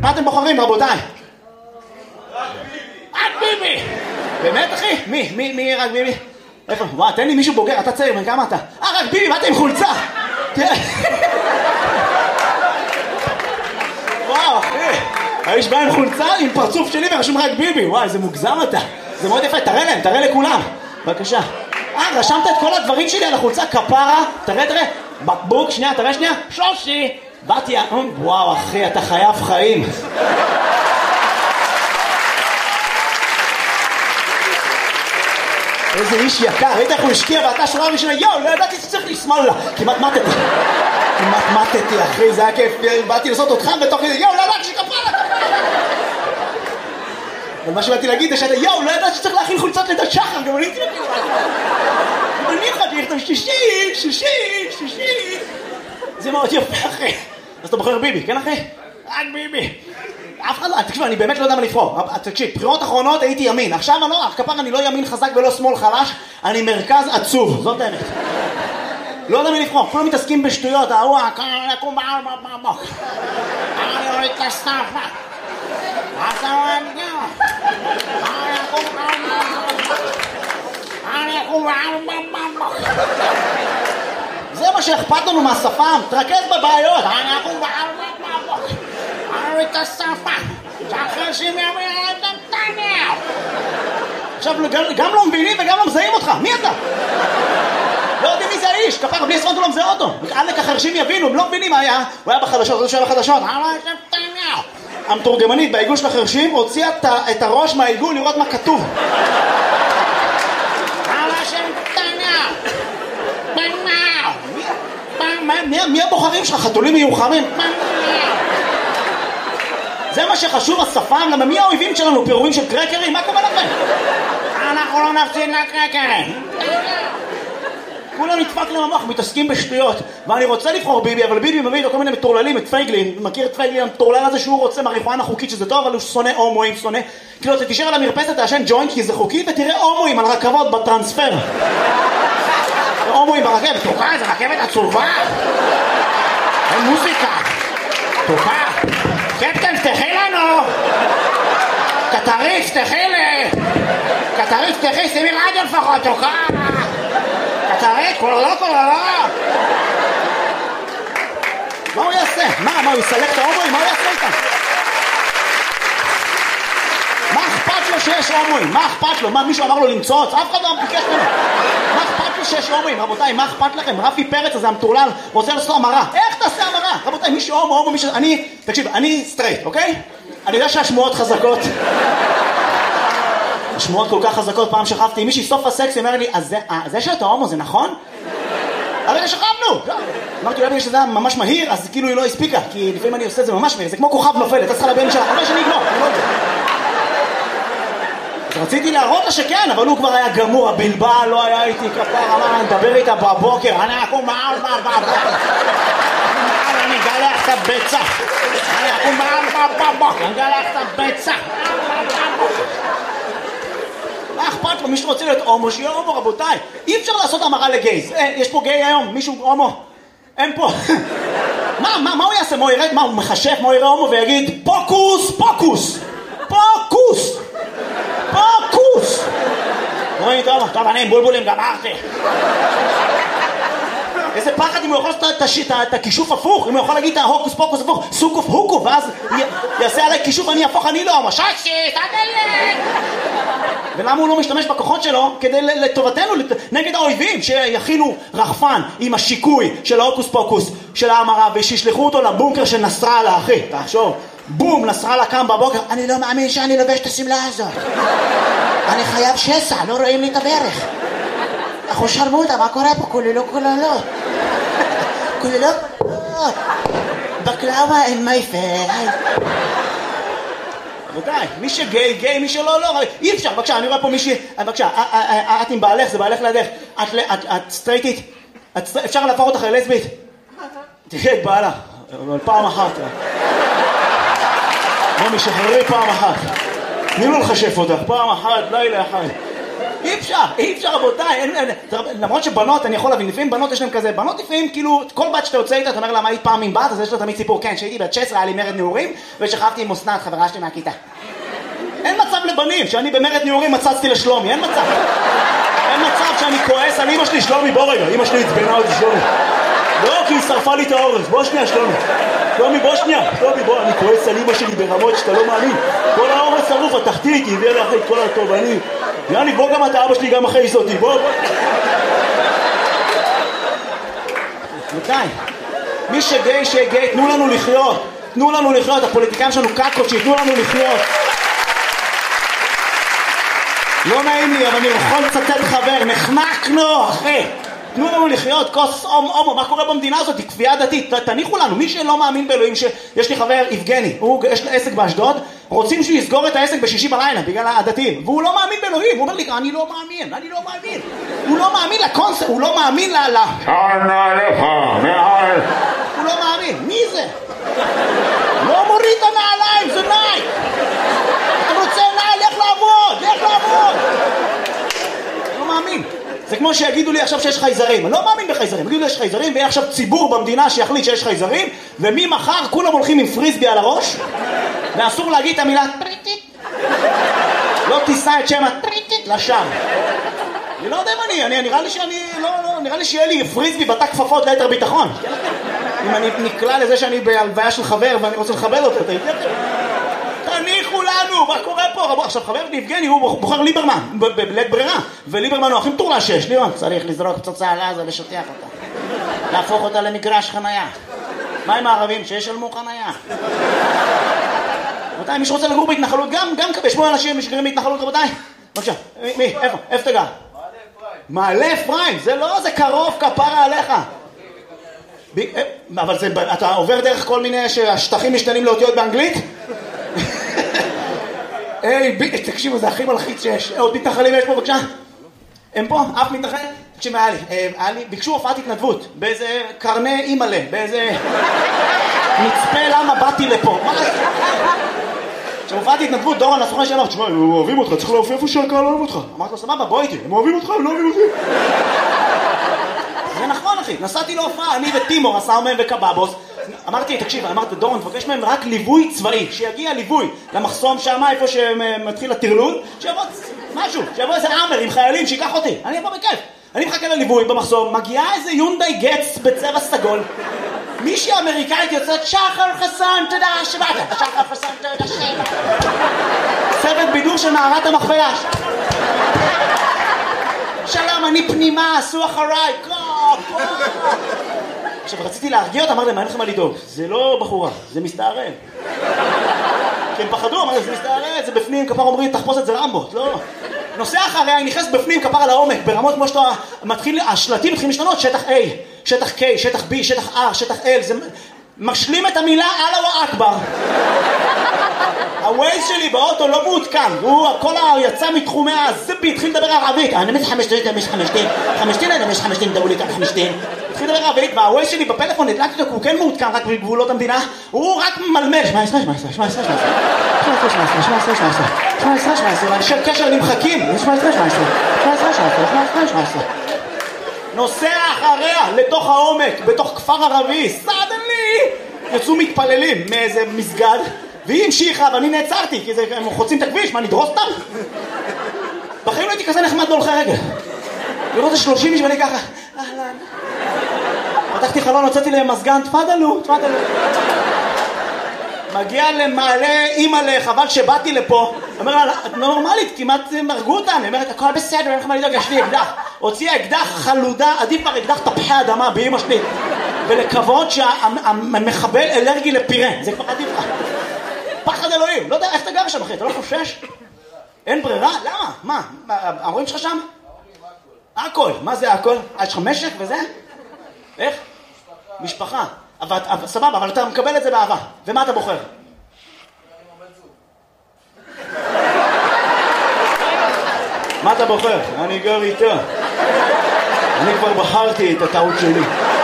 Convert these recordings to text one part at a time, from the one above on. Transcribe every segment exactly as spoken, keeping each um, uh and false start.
מה אתם בוחרים, רבותיי? רק ביבי! באמת, אחי? מי? מי? מי רק ביבי? איפה? וואו, תן לי מישהו בוגר, אתה צעיר, כמה אתה? אה, רק ביבי, מה אתה עם חולצה? וואו, אחי. האיש בא עם חולצה, עם פרצוף שלי ורשום רק ביבי. וואי, זה מוגזם אתה. זה מאוד יפה, תראה להם, תראה לכולם. בבקשה. אה, רשמת את כל הדברים שלי על החולצה, כפרה. תראה, תראה. בקבוק, שנייה, תראה שנייה. שלושי. באתי, וואו, אחי, אתה חייב חיים. איזה איש יקר, ראית איך הוא השקיע ואתה שורה ראשונה, יואו, לא ידעתי שצריך לשמאל לה. כמעט מתתי. כמעט מתתי, אחי, זה היה כיף. באתי לעשות אותך בתוך כזה, יואו, לא ידעתי שכפרה, כפרה. אבל מה שבאתי להגיד זה שאתה, יואו, לא ידעתי שצריך להכין חולצות לידת שחר, גם אני כאילו. אני יכולתי לכתוב שישי, שישי, שישי. זה מאוד יפה, אחי. אז אתה בוחר ביבי, כן, אחי? רק ביבי. אף אחד לא, תקשיב, אני באמת לא יודע מה לבחור. תקשיב, בחירות אחרונות הייתי ימין. עכשיו אני לא, כפר אני לא ימין חזק ולא שמאל חלש, אני מרכז עצוב, זאת האמת. לא יודע מה לבחור, כולם מתעסקים בשטויות, ההוא, אני אקום בעל בבוק. אני אוריד את הסטאפה. אתה לא יודע. אני אקום בעל בבוק. אני אקום בעל בבוק. זה מה שאכפת לנו מהשפם, תרכז בבעיות. אני אקום בעל בבוק. אני את השפה, שאחרי שהם יבינו את נתניהו. עכשיו, גם לא מבינים וגם לא מזהים אותך, מי אתה? לא יודעים מי זה האיש, כפר, בלי הספרנטו לא מזהה אותו. עלק החרשים יבינו, הם לא מבינים מה היה. הוא היה בחדשות, הוא שהיה בחדשות. אני את נתניהו. המתורגמנית בעיגול של החרשים הוציאה את הראש מהעיגול לראות מה כתוב. אני את נתניהו. נתניהו. מי הבוחרים שלך? חתולים מיוחמים? זה מה שחשוב, השפם, למה מי האויבים שלנו? פירורים של קרקרים? מה קורה לכם? אנחנו לא נפסיד לקרקרים. כולם נדפק להם המוח, מתעסקים בשטויות. ואני רוצה לבחור ביבי, אבל ביבי מביא לו כל מיני מטורללים, את פייגלין. מכיר את פייגלין, המטורלל הזה שהוא רוצה מריחואנה חוקית, שזה טוב, אבל הוא שונא הומואים, שונא. כאילו, אתה תישאר על המרפסת, תעשן ג'וינט, כי זה חוקי, ותראה הומואים על רכבות בטרנספר. הומואים ברכבת, תוקע, זה רכבת עצובה. אין מוזיקה. תוקע. קפטן, תחי לנו! קטריץ, תחי לי! קטריץ, תחי, שימי רדיו לפחות, תוקע! קטריץ, כולו, כולו! מה הוא יעשה? מה? מה, הוא יסלק את ההומואים? מה הוא יעשה איתם? מה אכפת לו שיש הומואים? מה אכפת לו? מה, מישהו אמר לו למצוץ? אף אחד לא ביקש ממנו. מה אכפת לו שיש הומואים? רבותיי, מה אכפת לכם? רפי פרץ הזה המטורלל רוצה לעשות המרה. איך תעשה המרה? רבותיי, מישהו הומו, הומו, מישהו... אני, תקשיב, אני סטרייט, אוקיי? אני יודע שהשמועות חזקות. השמועות כל כך חזקות, פעם שכבתי עם מישהי סוף הסקס, היא אומר לי, אז זה שאתה הומו זה נכון? הרגע שכבנו! אמרתי, אולי בגלל שזה היה ממש מהיר, אז כאילו היא לא הספיקה, כי לפעמים אני עושה את זה ממש מהיר, זה כמו כוכב נופל, אתה צריכה לבן שלה, אבל שאני אגנור, אני לא יודע. רציתי להראות לה שכן, אבל הוא כבר היה גמור, הבלבל לא היה איתי כפר, אמר, אני מדבר איתה בבוקר, אני אקום מעל מעל בבוקר. אני אגלח את הביצה. אני אקום מעל בבוקר, אני אגלח את הביצה. מה אכפת לו? מישהו רוצה להיות הומו, שיהיה הומו, רבותיי. אי אפשר לעשות המרה לגייז. יש פה גיי היום, מישהו הומו? אין פה. מה, מה, מה הוא יעשה? מה הוא ירד? מה, הוא מחשף? מה הוא יראה הומו ויגיד, פוקוס, פוקוס, פוקוס. פוקוס! רואים טוב, טוב, אני עם בולבולים גמרתי. איזה פחד אם הוא יכול לעשות את הכישוף הפוך, אם הוא יכול להגיד את ההוקוס פוקוס הפוך, סוקוף הוקו, ואז יעשה עליי כישוף, אני הפוך, אני לא, מששי, תדלת! ולמה הוא לא משתמש בכוחות שלו כדי לטובתנו, נגד האויבים, שיכינו רחפן עם השיקוי של ההוקוס פוקוס של ההמרה, ושישלחו אותו לבונקר של נסראללה, אחי, תחשוב. בום, נסראללה קם בבוקר, אני לא מאמין שאני לובש את הסמלה הזאת. אני חייב שסע, לא רואים לי את הברך. אחו שרמוטה, מה קורה פה? כוללו, כוללו. כוללו, כוללו. בקלאווה אין מייפל. רבותיי, מי שגיי, גיי, מי שלא, לא. אי אפשר, בבקשה, אני רואה פה מישהי, בבקשה, את עם בעלך, זה בעלך לידך. את סטרייטית, אפשר להפוך אותך ללסבית? תראה את בעלה, אבל פעם אחת. בוא משחררי פעם אחת. תני לו לחשף אותך, פעם אחת, לילה אחד. אי אפשר, אי אפשר רבותיי, אין, אין, למרות שבנות, אני יכול להבין, לפעמים בנות יש להם כזה, בנות לפעמים כאילו, כל בת שאתה יוצא איתה, אתה אומר לה מה היית פעם עם בת, אז יש לה תמיד סיפור, כן, שהייתי בת שש עשרה, היה לי מרד נעורים, ושכבתי עם אסנת, חברה שלי מהכיתה. אין מצב לבנים, שאני במרד נעורים מצצתי לשלומי, אין מצב. אין מצב שאני כועס על אמא שלי, שלומי, בוא רגע, אמא שלי התבנה אותי שלומי. לא, כי היא שרפה לי את האורז, בוא שנייה שלומי. שלומי, בוא שנייה, שלומי, בוא, אני כועס על אמא שלי ברמות שאתה לא מאמין. כל האורז שרוף, התחתית, היא הביאה לי אחרי את כל הטוב, אני... יאני, בוא גם אתה, אבא שלי גם אחרי איזותי, בוא, בוא. מתי? מי שגיי, שגיי, תנו לנו לחיות. תנו לנו לחיות, הפוליטיקאים שלנו קקות, שיתנו לנו לחיות. לא נעים לי, אבל אני יכול לצטט חבר, נחנקנו, אחי. תנו לנו לחיות, כוס אום אומו, מה קורה במדינה הזאת? היא כפייה דתית, תניחו לנו, מי שלא מאמין באלוהים, יש לי חבר, יבגני, הוא, יש לו עסק באשדוד, רוצים שהוא יסגור את העסק בשישי בלילה, בגלל הדתיים, והוא לא מאמין באלוהים, הוא אומר לי, אני לא מאמין, אני לא מאמין, הוא לא מאמין לקונספט, הוא לא מאמין ל... שנה לך, מעל. הוא לא מאמין, מי זה? לא מוריד את הנעליים, זה נייק. אתה רוצה נעל, לך לעבוד, לך לעבוד. לא מאמין. זה כמו שיגידו לי עכשיו שיש חייזרים, אני לא מאמין בחייזרים, יגידו לי יש חייזרים ויהיה עכשיו ציבור במדינה שיחליט שיש חייזרים, וממחר כולם הולכים עם פריסבי על הראש, ואסור להגיד את המילה טריטית, לא תישא את שם הטריטית לשם. אני לא יודע אם אני, אני נראה לי שאני, לא, לא, נראה לי שיהיה לי פריסבי בתא כפפות ליתר ביטחון. אם אני נקלע לזה שאני בהלוויה של חבר ואני רוצה לכבד אותו, תניחו לנו, מה קורה פה? עכשיו חבר יבגני הוא בוחר ליברמן בלית ברירה, וליברמן הוא הכי מטורלל שיש. ליברמן צריך לזרוק פצצה על עזה, לשטח אותה, להפוך אותה למגרש חנייה. מה עם הערבים שישלמו חנייה? רבותיי, מי שרוצה לגור בהתנחלות גם, גם כבי שמונה אנשים שגרים בהתנחלות, רבותיי. בבקשה, מי? איפה? איפה תגע? מעלה אפרים, זה לא, זה קרוב, כפרה עליך. אבל זה, אתה עובר דרך כל מיני שהשטחים משתנים לאותיות באנגלית? היי, תקשיבו, זה הכי מלחיץ שיש. עוד מתנחלים יש פה, בבקשה? הם פה? אף מתנחל? תקשיב, היה לי, היה לי, ביקשו הופעת התנדבות, באיזה קרני אימאלה, באיזה מצפה למה באתי לפה. מה זה? כשהופעת התנדבות, דורון הסוכן שאמר, תשמע, הם אוהבים אותך, צריך להופיע איפה שהקהל אוהב אותך. אמרתי לו, סבבה, בוא איתי, הם אוהבים אותך, הם לא אוהבים אותי. זה נכון, אחי, נסעתי להופעה, אני וטימור, עשה מהם וקבבוס. אמרתי, תקשיב, אמרתי, דורון, תבקש מהם רק ליווי צבאי, שיגיע ליווי למחסום שם, איפה שמתחיל הטרלול, שיבוא משהו, שיבוא איזה עמר עם חיילים, שיקח אותי, אני אבוא בכיף. אני מחכה לליווי במחסום, מגיעה איזה יונדאי גץ בצבע סגול, מישהי אמריקאית יוצאת, שחר חסון, תודה שבאת, שחר חסון, תודה שבאת. צוות בידור של מערת המכפלה. שלום, אני פנימה, עשו אחריי, קו, עכשיו, רציתי להרגיע אותה, אמר להם, אין לכם מה לדאוג, זה לא בחורה, זה מסתערל. כי הם פחדו, אמר להם, זה מסתערל, זה בפנים, כפר אומרים, תחפוש את זה רמבו, לא. נוסע אחריה, היא נכנסת בפנים, כפר על העומק, ברמות כמו שאתה מתחיל, השלטים מתחילים להשתנות, שטח A, שטח K, שטח B, שטח R, שטח L, זה משלים את המילה אללה אכבר. הווייז שלי באוטו לא מעודכן, הוא הכל יצא מתחומי הזיפי, התחיל לדבר ערבית, אני מס חמשתין, מס חמשתין, חמשתין, אני מס חמשתין, דברו לי כאן חמשתין. התחיל לדבר ערבית, והווייז שלי בפלאפון, הדלקתי אותו, הוא כן מעודכן רק בגבולות המדינה, הוא רק מלמל, שמע עשרה, שמע עשרה, שמע עשרה, שמע עשרה, שמע עשרה, שמע עשרה, שמע עשרה, שמע עשרה, שמע עשרה, ואנשי קשר נמחקים, שמע עשרה, שמע עשרה, שמע עשרה, שמע עשרה, שמע עשרה, שמע עשרה. נוסע אחריה לתוך העומק, בתוך כפר ערבי, סדנלי, יצאו מתפללים מאיזה מסגד, והיא המשיכה, ואני נעצרתי, כי הם חוצים את הכביש, מה, נדרוס אותם? בחיים לא הייתי כזה נחמד בהולכי רגל. לראות את שלושים איש ואני ככה, אהלן. פתחתי חלון, הוצאתי להם מזגן, תפדלו, תפדלו. מגיע למעלה אימא'לה, חבל שבאתי לפה. אומר לה, את נורמלית, כמעט מרגו אותם. היא אומרת, הכל בסדר, אין לך מה לדאוג, יש לי אקדח. הוציאה אקדח חלודה, עדיף כבר אקדח תפוחי אדמה באמא שלי. ולקוות שהמחבל אלרגי לפירה, זה כבר עדיף לך. פחד אלוהים, לא יודע איך אתה גר שם אחי, אתה לא חושש? אין ברירה? למה? מה? ההורים שלך שם? הכל, מה זה הכל? יש לך משק וזה? איך? משפחה. סבבה, אבל אתה מקבל את זה באהבה. ומה אתה בוחר? מה אתה בוחר? אני גר איתה. אני כבר בחרתי את הטעות שלי.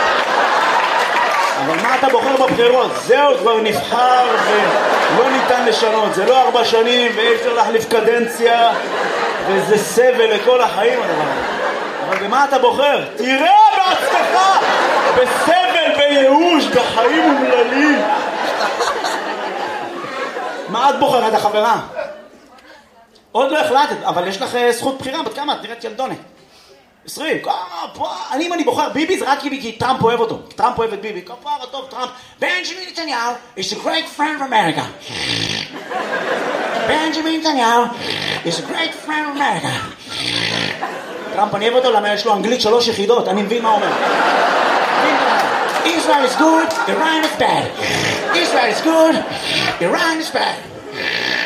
אבל מה אתה בוחר בבחירות? זהו, כבר נבחר ולא ניתן לשנות. זה לא ארבע שנים ואי אפשר להחליף קדנציה. וזה סבל לכל החיים הדבר. אבל במה אתה בוחר? תראה בעצמך! בסבל, בייאוש, בחיים אומללים. מה את בוחרת, החברה? עוד לא החלטת, אבל יש לך זכות בחירה, בת כמה? את נראית ילדונת. עשרים, אני אם אני בוחר ביבי זה רק כי טראמפ אוהב אותו. טראמפ אוהב את ביבי. כפרה טוב, טראמפ. בנג'מין נתניהו is a great friend of America. בנג'מין נתניהו is a great friend of America. טראמפ אני אוהב אותו למה יש לו אנגלית שלוש יחידות, אני מבין מה אומר. Israel is good, Iran is bad. Israel is good, Iran is bad.